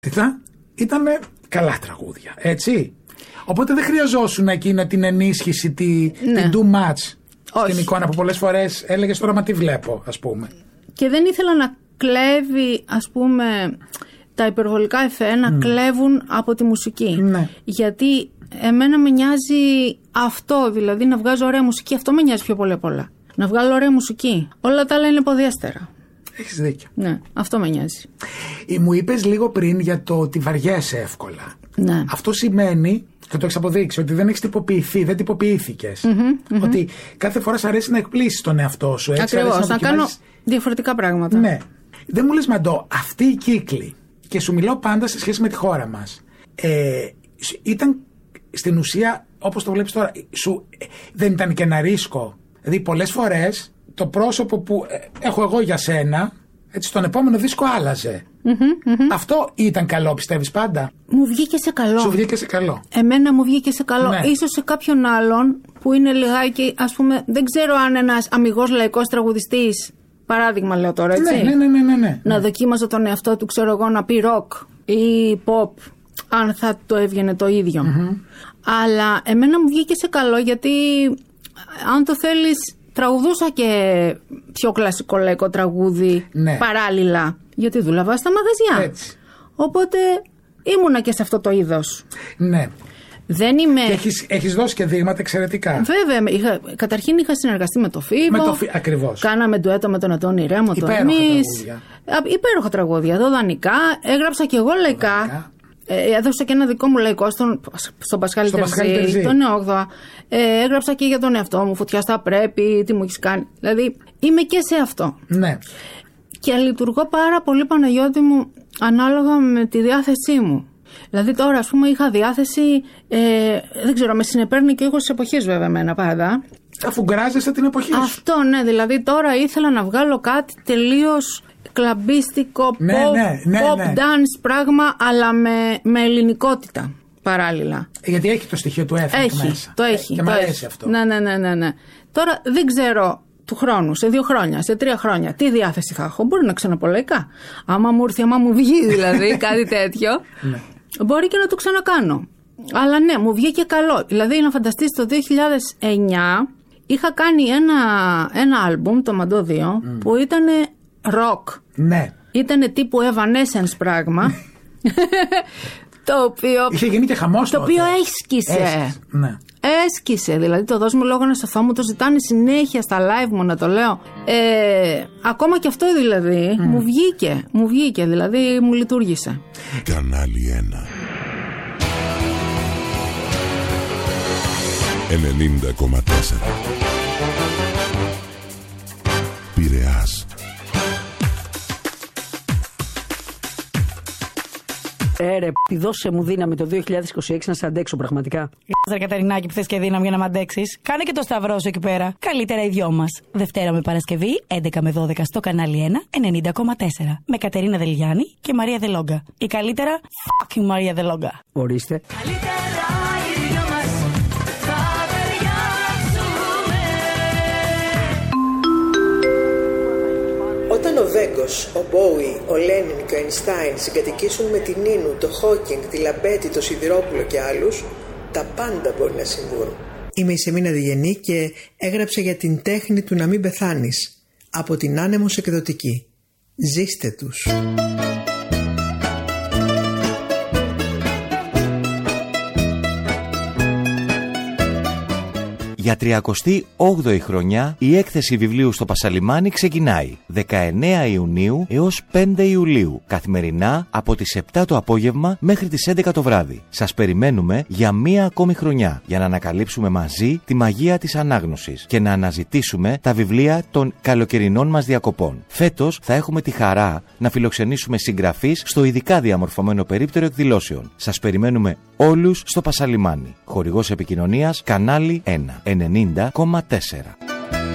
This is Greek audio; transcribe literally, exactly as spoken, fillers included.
Ήταν καλά τραγούδια, έτσι. Οπότε δεν χρειαζόσουν εκείνο την ενίσχυση, τη, ναι. την too much στην εικόνα που πολλές φορές έλεγες τώρα μα τι βλέπω, ας πούμε. Και δεν ήθελα να κλέβει, ας πούμε, τα υπερβολικά εφέ να mm. κλέβουν από τη μουσική. Ναι. Γιατί εμένα με νοιάζει αυτό, δηλαδή να βγάζω ωραία μουσική, αυτό με νοιάζει πιο πολύ απ' όλα. Να βγάλω ωραία μουσική. Όλα τα άλλα είναι ποδιέστερα. Έχεις δίκιο. Ναι, αυτό με νοιάζει. Ή μου είπες λίγο πριν για το ότι βαριέσαι εύκολα. Ναι. Αυτό σημαίνει, και το έχεις αποδείξει, ότι δεν έχεις τυποποιηθεί, δεν τυποποιήθηκες. Mm-hmm, mm-hmm. Ότι κάθε φορά σ' αρέσει να εκπλήσεις τον εαυτό σου. Έτσι, ακριβώς, να, να κάνω δοκιμάζεις... διαφορετικά πράγματα. Ναι. Δεν μου λες, Μαντώ, αυτή η κύκλη, και σου μιλάω πάντα σε σχέση με τη χώρα μας, ε, ήταν στην ουσία, όπως το βλέπεις τώρα, σου, ε, δεν ήταν και ένα ρίσκο. Δηλαδή πολλές φορές το πρόσωπο που ε, έχω εγώ για σένα, έτσι, στον επόμενο δίσκο άλλαζε. Mm-hmm, mm-hmm. Αυτό ήταν καλό, πιστεύεις πάντα? Μου βγήκε σε καλό. Σου βγήκε σε καλό. Εμένα μου βγήκε σε καλό. Ναι. Ίσως σε κάποιον άλλον που είναι λιγάκι, ας πούμε, δεν ξέρω αν ένας αμιγός λαϊκός τραγουδιστής, παράδειγμα λέω τώρα, έτσι. Ναι, ναι, ναι, ναι, ναι. Να δοκίμαζε τον εαυτό του, ξέρω εγώ, να πει ροκ ή pop, αν θα το έβγαινε το ίδιο. Mm-hmm. Αλλά εμένα μου βγήκε σε καλό, γιατί αν το θέλεις, τραγουδούσα και πιο κλασικό λαϊκό τραγούδι, ναι, παράλληλα, γιατί δούλευα στα μαγαζιά. Έτσι. Οπότε ήμουνα και σε αυτό το είδος. Ναι. Δεν είμαι... Και έχεις, έχεις δώσει και δείγματα εξαιρετικά. Βέβαια. Είχα, καταρχήν είχα συνεργαστεί με το Φίβο. Με το Φί... Ακριβώς. Κάναμε ντουέτο με τον Αντώνη Ρέμο, το εμείς. Τραγούδια. Υπέροχα τραγούδια. Δωδανικά. Έγραψα και εγώ λαϊκά. Ε, έδωσα και ένα δικό μου λαϊκό στον, στον Πασχάλη Τερζή, τον Νεόγδοα. Ε, έγραψα και για τον εαυτό μου. Φωτιά στα πρέπει, τι μου έχεις κάνει. Δηλαδή είμαι και σε αυτό. Ναι. Και λειτουργώ πάρα πολύ, Παναγιώτη μου, ανάλογα με τη διάθεσή μου. Δηλαδή τώρα, ας πούμε, είχα διάθεση, ε, δεν ξέρω, με συνεπέρνει και ο ήχος της εποχής βέβαια εμένα πάντα. Αφού γκράζεσαι την εποχή σου. Αυτό, ναι, δηλαδή τώρα ήθελα να βγάλω κάτι τελείως κλαμπίστικο, ναι, pop, ναι, ναι, pop ναι. dance πράγμα, αλλά με, με ελληνικότητα παράλληλα. Γιατί έχει το στοιχείο του έφερε μέσα. Το έχει, και το μ' αρέσει έχει. αυτό. Ναι, ναι, ναι, ναι, ναι. Τώρα δεν ξέρω του χρόνου, σε δύο χρόνια, σε τρία χρόνια, τι διάθεση θα έχω. Μπορεί να ξαναπώ λαϊκά. Άμα μου έρθει, άμα μου βγει δηλαδή κάτι τέτοιο, ναι, μπορεί και να το ξανακάνω. Αλλά ναι, μου βγήκε καλό. Δηλαδή, να φανταστείς, το δύο χιλιάδες εννιά είχα κάνει ένα, ένα άλμπουμ, το Μαντώ δύο, mm. που ήταν rock. Ναι. Ήτανε τύπου Evanescence πράγμα. Το οποίο. Είχε γίνει και χαμός το τότε. οποίο έσκησε. Έσκησε. Ναι. Έσκησε. Δηλαδή, το δώσ' μου λόγο να σωθώ, μου το ζητάνε συνέχεια στα live μου να το λέω. Ε, ακόμα και αυτό δηλαδή mm. μου βγήκε. Μου βγήκε, δηλαδή μου λειτουργήσε. Κανάλι ένα. ενενήντα κόμμα τέσσερα. Πειραιάς. Έρε, δώσε μου δύναμη το δύο χιλιάδες είκοσι έξι να σε αντέξω πραγματικά. Ρε Κατερινάκη, που θες και δύναμη για να μ' αντέξεις. Κάνε και το σταυρό σου εκεί πέρα. Καλύτερα οι δυο μας. Δευτέρα με Παρασκευή, έντεκα με δώδεκα στο κανάλι ένα, ενενήντα κόμμα τέσσερα. Με Κατερίνα Δελγιάννη και Μαρία Δελόγκα. Η καλύτερα, fucking Μαρία Δελόγκα. Ορίστε. Όταν ο Βέγκος, ο Μπόουι, ο Λένιν και ο Αϊνστάιν συγκατοικήσουν με την Νίνου, το Χόκινγκ, τη Λαμπέτη, το Σιδηρόπουλο και άλλους, τα πάντα μπορεί να συμβούν. Είμαι η Σεμίνα Διγενή και έγραψα για την τέχνη του να μην πεθάνεις. Από την Άνεμος Εκδοτική. Ζήστε τους. Για τριακοστή όγδοη χρονιά η έκθεση βιβλίου στο Πασαλιμάνι ξεκινάει δεκαεννέα Ιουνίου έως πέντε Ιουλίου, καθημερινά από τις επτά το απόγευμα μέχρι τις έντεκα το βράδυ. Σας περιμένουμε για μία ακόμη χρονιά για να ανακαλύψουμε μαζί τη μαγεία της ανάγνωσης και να αναζητήσουμε τα βιβλία των καλοκαιρινών μας διακοπών. Φέτος θα έχουμε τη χαρά να φιλοξενήσουμε συγγραφείς στο ειδικά διαμορφωμένο περίπτερο εκδηλώσεων. Σας περιμένουμε όλους στο Πασαλιμάνι. Χορηγός επικοινωνίας Κανάλι ένα, ενενήντα κόμμα τέσσερα.